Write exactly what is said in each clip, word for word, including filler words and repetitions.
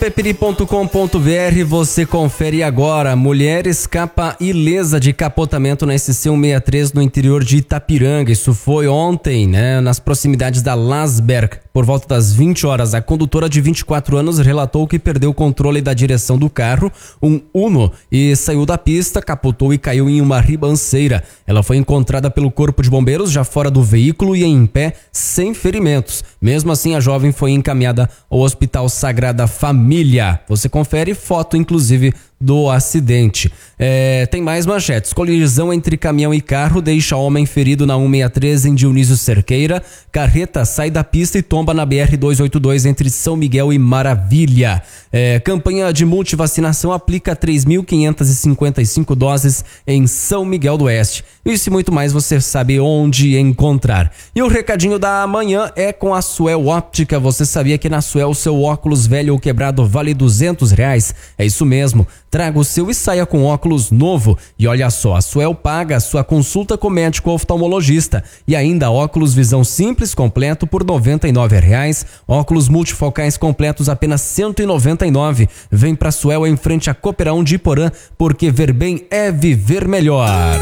peperi ponto com ponto br, você confere agora. Mulher escapa ilesa de capotamento na S C cento e sessenta e três no interior de Itapiranga. Isso foi ontem, né, nas proximidades da Lasberg. Por volta das vinte horas, a condutora de vinte e quatro anos relatou que perdeu o controle da direção do carro, um Uno, e saiu da pista, capotou e caiu em uma ribanceira. Ela foi encontrada pelo corpo de bombeiros já fora do veículo e em pé, sem ferimentos. Mesmo assim, a jovem foi encaminhada ao Hospital Sagrada Família. Você confere foto, inclusive, do acidente. É, tem mais manchetes. Colisão entre caminhão e carro deixa homem ferido na cento e sessenta e três em Dionísio Cerqueira. Carreta sai da pista e tomba na B R duzentos e oitenta e dois entre São Miguel e Maravilha. É, campanha de multivacinação aplica três mil quinhentas e cinquenta e cinco doses em São Miguel do Oeste. Isso e muito mais você sabe onde encontrar. E o recadinho da manhã é com a Suel Óptica. Você sabia que na Suel o seu óculos velho ou quebrado vale duzentos reais? É isso mesmo. Traga o seu e saia com óculos novo. E olha só, a Suel paga a sua consulta com médico oftalmologista. E ainda óculos visão simples completo por noventa e nove reais. Óculos multifocais completos apenas cento e noventa e nove reais. Vem pra Suel em frente a Coperão de Iporã, porque ver bem é viver melhor.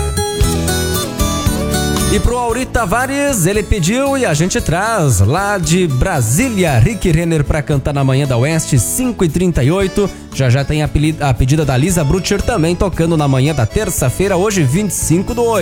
E pro Auri Tavares, ele pediu e a gente traz lá de Brasília, Rick Renner pra cantar na manhã da Oeste, cinco e trinta e oito. Já já tem a pedida da Lisa Brutcher também tocando na manhã da terça-feira, hoje vinte e cinco do oito.